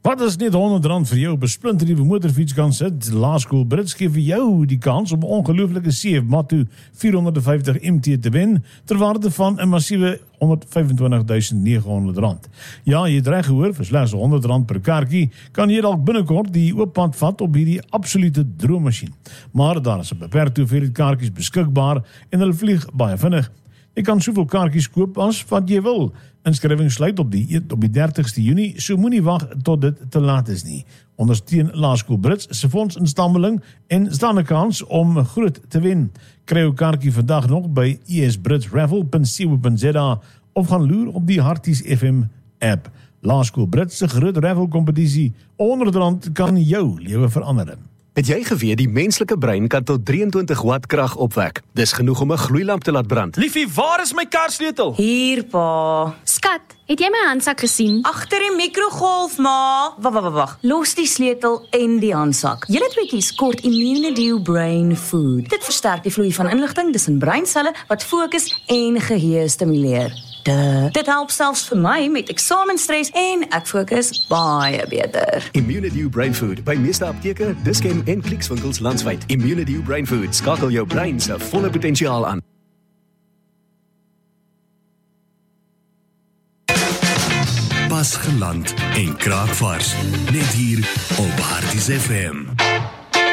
Wat is net R100 vir jou op 'n splinternuwe motorfiets kan sit? Laerskool Brits gee vir jou die kans om 'n ongelooflike CF Matu 450 MT te wen ter waarde van 'n massiewe R125.900. Ja, jy het reg gehoor, vir slegs R100 per kaartjie kan jy dalk binnekort die ooppad vat op hierdie absolute droommasjien. Maar daar is 'n beperkte hoeveelheid kaartjies beskikbaar en hulle vlieg baie vinnig. Jy kan soveel kaartjies koop as wat jy wil. Inskrywing sluit op die 30ste Junie, so moenie wag tot dit te laat is nie. Ondersteun Laerskool Brits se fondsinstameling en staan 'n kans om groot te wen. Kry jou kaartjie vandag nog by esbritsraffle.co.za of gaan loer op die Harties FM app. Laerskool Brits se groot raffle kompetisie, R100 kan jou lewe verander. Het jy geweet die menslike brein kan tot 23 watt krag opwek? Dis genoeg om 'n gloeilamp te laat brand. Liefie, waar is my karsleutel? Hier, pa. Skat, het jy my handsak gesien? Agter die mikrogolf, ma. Wag. Los die sleutel en die handsak. Julle tweeetjies kort Immunedew Brain Food. Dit versterk die vloei van inligting tussen breinselle wat fokus en geheue stimuleer. Dit help selfs vir my met eksamenstres en ek fokus baie beter. Immunedew Brain Food by meeste apteke, Dischem en Clicks-winkels landwyd. Immunedew Brain Food skakel jou brein se volle potensiaal aan. Pas geland en kraakvars, net hier op Harties FM.